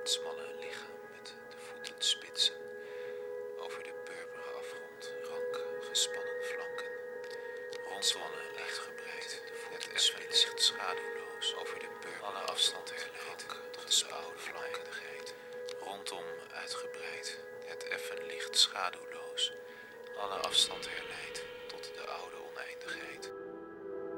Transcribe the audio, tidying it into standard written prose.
smalle lichaam met de voetenspitsen. Over de purperen afgrond, rank gespannen flanken. Rondzwannen uitgebreid, de voeten licht schaduwloos. Over de purperen afstand herleid tot de spouwde flanken. Rondom uitgebreid, het effen licht schaduwloos. Alle afstand herleidt tot de oude oneindigheid.